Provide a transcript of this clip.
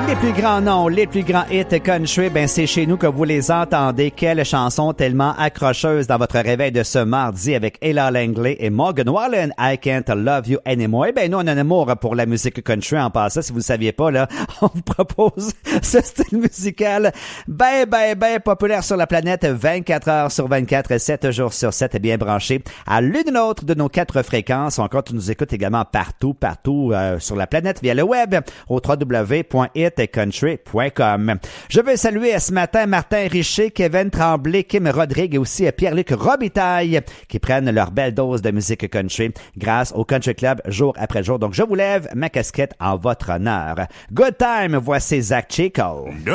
Les plus grands noms, les plus grands hits country, ben c'est chez nous que vous les entendez. Quelle chanson tellement accrocheuse dans votre réveil de ce mardi avec Ella Langley et Morgan Wallen, I Can't Love You Anymore. Eh ben nous, on a un amour pour la musique country en passant. Si vous ne saviez pas, là, on vous propose ce style musical ben populaire sur la planète 24 heures sur 24, 7 jours sur 7, bien branché à l'une ou l'autre de nos 4 fréquences. Encore, tu nous écoutes également partout sur la planète via le web au www.hitcountry.com. Je veux saluer ce matin Martin Richer, Kevin Tremblay, Kim Rodrigue et aussi Pierre-Luc Robitaille qui prennent leur belle dose de musique country grâce au Country Club jour après jour. Donc, je vous lève ma casquette en votre honneur. Good time, voici Zach Chico.